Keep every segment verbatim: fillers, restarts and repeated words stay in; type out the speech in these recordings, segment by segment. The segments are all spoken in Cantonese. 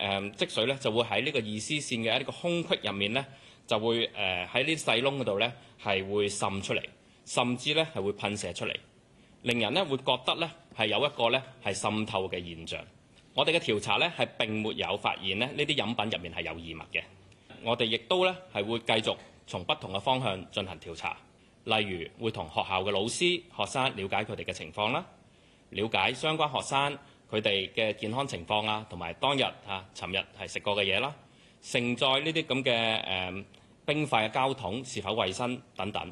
誒積水咧就會喺呢個二絲線嘅一個空隙入面咧，就會誒喺呢啲細窿嗰度咧係會滲出嚟，甚至咧係會噴射出嚟，令人咧會覺得咧係有一個咧係滲透嘅現象。我哋嘅調查咧係並沒有發現咧呢啲飲品入面係有異物嘅。我哋亦都咧係會繼續從不同嘅方向進行調查，例如會同學校嘅老師、學生了解佢哋嘅情況啦，了解相關學生佢哋嘅健康情況啊，同埋當日嚇尋日係食過嘅嘢啦，盛載呢啲咁嘅誒冰塊嘅膠桶是否衛生等等。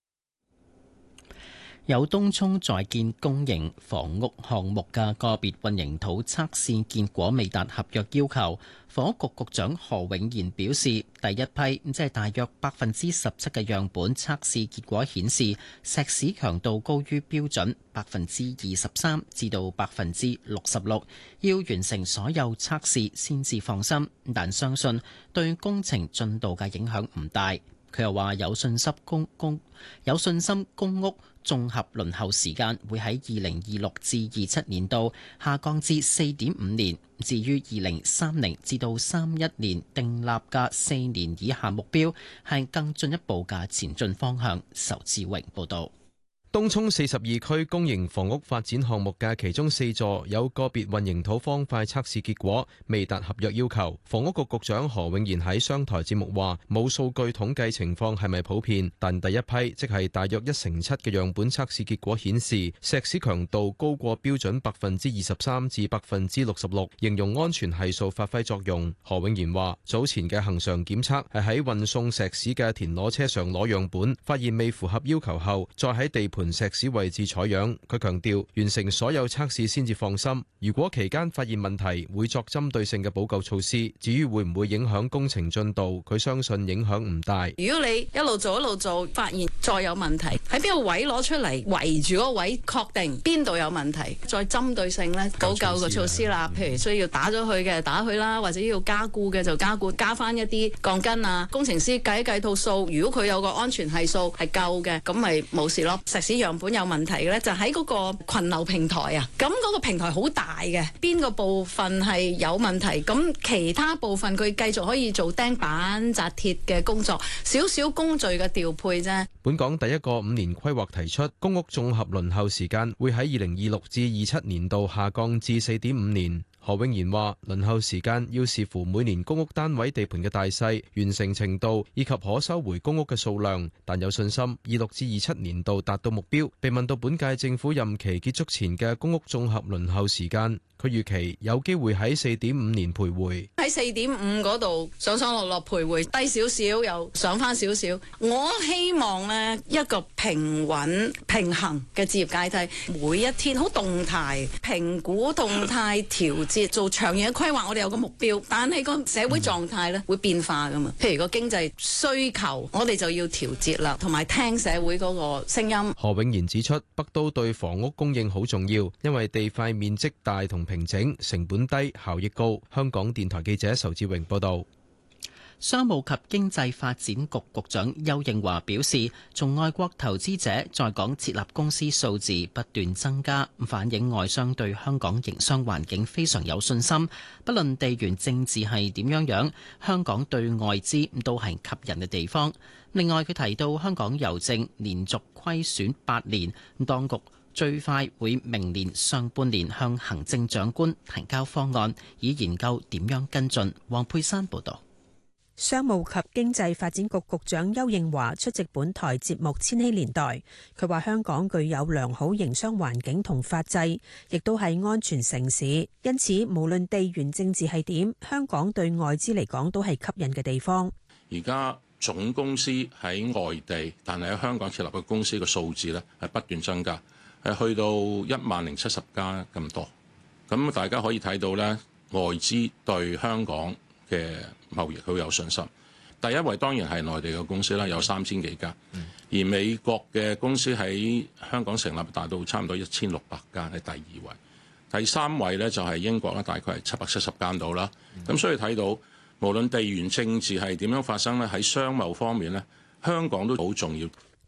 有東涌在建公營房屋項目嘅個別混凝土測試結果未達合約要求，房屋局局長何永賢表示，第一批即係大約百分之十七嘅樣本測試結果顯示石屎強度高於標準百分之二十三至到百分之六十六，要完成所有測試先至放心，但相信對工程進度嘅影響唔大。佢又話有信心公公有信心公屋綜合輪候時間會喺二零二六至二七年度下降至四點五年。至於二零三零至到三一年訂立嘅四年以下目標，係更進一步嘅前進方向。仇志榮報導。 東涌四十二區公營房屋發展項目嘅其中四座有個別混凝土方塊測試結果未達合約要求。房屋局局長何永賢喺商台節目話：冇數據統計情況係咪普遍，但第一批即係大約一成七嘅樣本測試結果顯示石屎強度高過標準百分之二十三至百分之六十六，形容安全係數發揮作用。何永賢話：早前嘅恆常檢測係喺運送石屎嘅田螺車上攞樣本，發現未符合要求後，再喺地盤石屎位置採樣。佢強調完成所有測試先至放心，如果期間發現問題會作針對性嘅補救措施。至於會唔會影響工程進度，佢相信影響唔大。 如果你一路做一路做，發現再有問題，喺邊個位攞出嚟圍住嗰個位確定邊度有問題，再針對性咧補救個措施啦。譬如需要打咗佢嘅打佢啦，或者要加固嘅就加固，加翻一啲鋼筋啊。工程師計一計套數，如果佢有個安全係數係夠嘅，咁咪冇事咯。石屎樣本有問題嘅咧，就喺嗰個群流平台啊。咁嗰個平台好大嘅，邊個部分係有問題，咁其他部分佢繼續可以做釘板紮鐵嘅工作，少少工序嘅調配啫。 本港第一個五年規劃提出，公屋綜合輪候時間會喺二零二六至二七年度下降至四點五年。何永賢話：輪候時間要視乎每年公屋單位地盤嘅大細、完成程度以及可收回公屋嘅數量，但有信心二六至二七年度達到目標。被問到本屆政府任期結束前嘅公屋綜合輪候時間，佢預期有機會喺四點五年徘徊， 喺四點五嗰度上上落落徘徊，低少少又上翻少少。我希望呢一個平穩平衡嘅置業階梯，每一天好動態評估、動態調節，做長遠嘅規劃。我哋有個目標，但係個社會狀態咧會變化噶嘛。譬如個經濟需求，我哋就要調節啦，同埋聽社會嗰個聲音。 何永賢指出，北都對房屋供應好重要，因為地塊面積大同平整，成本低，效益高。香港電台記者仇志榮報道。 商務及經濟發展局局長邱應華表示，從外國投資者在港設立公司數字不斷增加，反映外商對香港營商環境非常有信心。不論地緣政治係點樣樣，香港對外資都係吸引嘅地方。另外，佢提到香港郵政連續虧損八年，當局最快會明年上半年向行政長官提交方案，以研究點樣跟進。黃佩珊報導。 商務及經濟發展局局長邱應華出席本台節目《千禧年代》，佢話香港具有良好營商環境同法制，亦都係安全城市，因此無論地緣政治係點，香港對外資嚟講都係吸引嘅地方。 而家總公司喺外地，但係喺香港設立嘅公司嘅數字咧係不斷增加，係去到一萬零七十家咁多。咁大家可以睇到咧，外資對香港嘅貿易好有信心。第一位當然係內地嘅公司啦，有三千幾家，而美國嘅公司喺香港成立達到差唔多一千六百間，係第二位。第三位呢就係英國啦，大概係七百七十間到啦。咁所以睇到無論地緣政治係點樣發生呢，喺商貿方面呢，香港都好重要。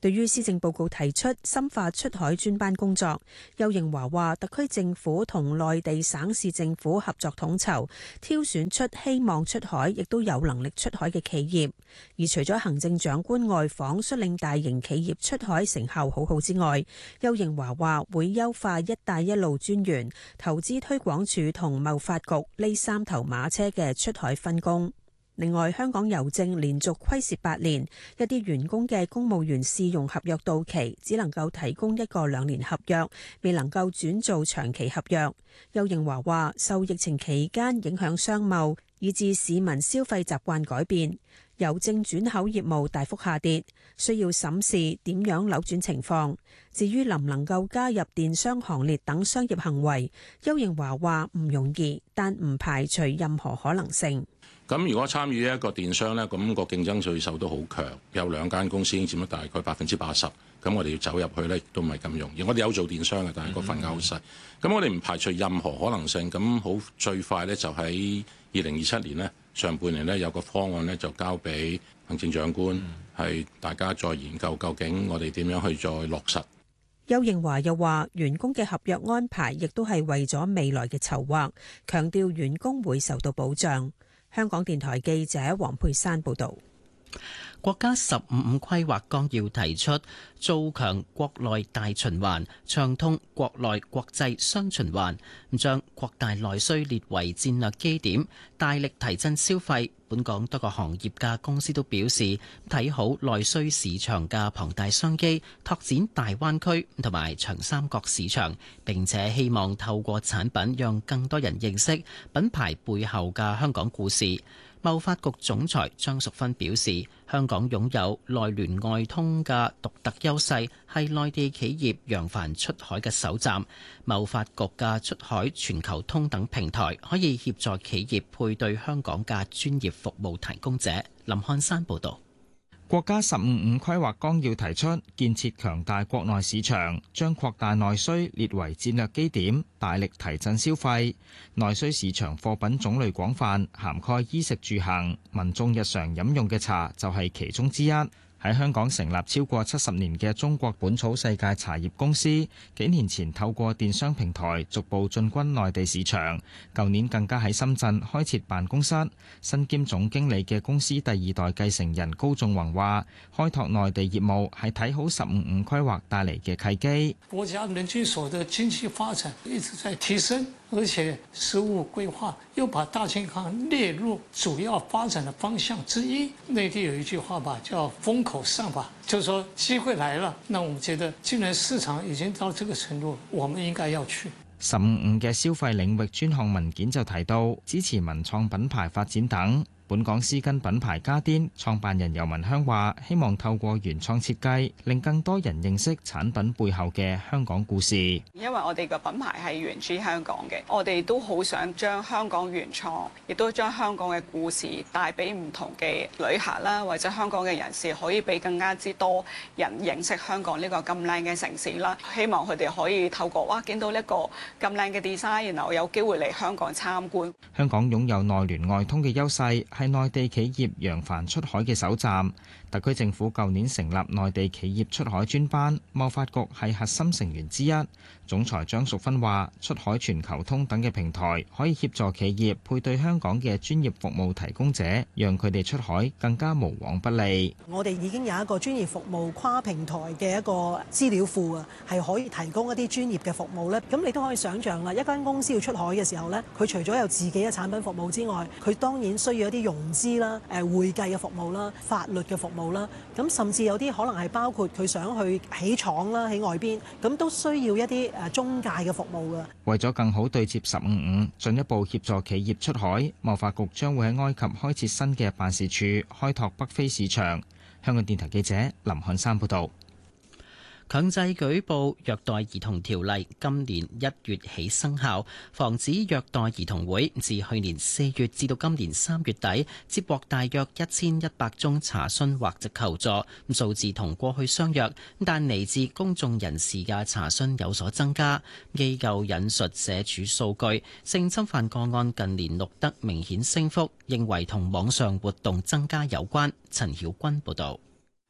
對於施政報告提出深化出海專班工作，邱應華話特區政府同內地省市政府合作統籌，挑選出希望出海亦都有能力出海嘅企業。而除咗行政長官外訪率領大型企業出海成效好好之外，邱應華話會優化一帶一路專員、投資推廣署同貿發局呢三頭馬車嘅出海分工。另外，香港郵政連續虧蝕八年，一啲員工嘅公務員試用合約到期，只能夠提供一個兩年合約，未能夠轉做長期合約。邱應華話，受疫情期間影響商貿，以致市民消費習慣改變，郵政轉口業務大幅下跌，需要審視點樣扭轉情況。至於能唔能夠加入電商行列等商業行為，邱應華話唔容易，但唔排除任何可能性。 咁如果參與一個電商呢，咁個競爭對手都好強，有兩間公司已經佔咗大概百分之八十，咁我哋要走入去呢，都唔係咁容易。我哋有做電商嘅，但係個份額好細。咁我哋唔排除任何可能性。咁好最快呢，就喺二零二七年呢，上半年呢，有個方案呢，就交俾行政長官，係、嗯、大家再研究究竟我哋點樣去再落實。 邱應華又話，員工嘅合約安排亦都係為咗未來嘅籌劃，強調員工會受到保障。香港電台記者黃佩珊報道。 國家十五五規劃綱要提出，做強國內大循環，暢通國內國際雙循環，將擴大內需列為戰略基點，大力提振消費。本港多個行業嘅公司都表示睇好內需市場嘅龐大商機，拓展大灣區同埋長三角市場，並且希望透過產品讓更多人認識品牌背後嘅香港故事。貿發局總裁張淑芬表示，香港擁有內聯外通嘅獨特優勢，係內地企業揚帆出海嘅首站。貿發局嘅出海全球通等平台可以協助企業配對香港嘅專業服務提供者。林漢山報導。 國家十五五規劃綱要提出，建設強大國內市場，將擴大內需列為戰略基點，大力提振消費。內需市場貨品種類廣泛，涵蓋衣食住行，民眾日常飲用嘅茶就係其中之一。喺香港成立超過七十年嘅中國本草世界茶葉公司，幾年前透過電商平台逐步進軍內地市場，舊年更加喺深圳開設辦公室。身兼總經理嘅公司第二代繼承人高仲宏話，開拓內地業務係睇好十五五規劃帶嚟嘅契機。 國家人均所得經濟發展一直在提升，而且十五規劃又把大健康列入主要發展的方向之一。內地有一句話吧，叫風口上吧，就是說機會來了。那我們覺得，既然市場已經到這個程度，我們應該要去。 十五五嘅消費領域專項文件就提到，支持文創品牌發展等。本港絲巾品牌家癲創辦人游文香話，希望透過原創設計，令更多人認識產品背後嘅香港故事。 因為我哋嘅品牌係源自香港嘅，我哋都好想將香港原創，亦都將香港嘅故事帶俾唔同嘅旅客啦，或者香港嘅人士，可以俾更加之多人認識香港呢個咁靚嘅城市啦。希望佢哋可以透過哇見到一個咁靚嘅 design，然後有機會嚟香港參觀。 香港擁有內聯外通嘅優勢，係內地企業揚帆出海嘅首站。特區政府舊年成立內地企業出海專班，貿發局係核心成員之一。總裁張淑芬話，出海全球通等嘅平台可以協助企業配對香港嘅專業服務提供者，讓佢哋出海更加無往不利。 我哋已經有一個專業服務跨平台嘅一個資料庫啊，係可以提供一啲專業嘅服務咧。咁你都可以想象啦，一間公司要出海嘅時候咧，佢除咗有自己嘅產品服務之外，佢當然需要一啲融資啦、誒會計嘅服務啦、法律嘅服務啦。咁甚至有啲可能係包括佢想去起廠啦，喺外邊，咁都需要一啲誒中介嘅服務㗎。 為咗更好對接十五五，進一步協助企業出海，貿發局將會喺埃及開設新嘅辦事處，開拓北非市場。香港電台記者林漢山報導。 強制舉報虐待兒童條例今年一月起生效，防止虐待兒童會自去年四月至到今年三月底，接獲大約一千一百宗查詢或者求助，數字同過去相若，但嚟自公眾人士嘅查詢有所增加。機構引述社署數據，性侵犯個案近年錄得明顯升幅，認為同網上活動增加有關。陳曉君報導。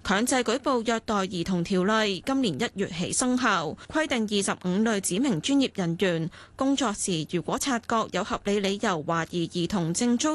強制舉報虐待兒童條例今年一月起生效，規定二十五類指明專業人員工作時，如果察覺有合理理由懷疑兒童正遭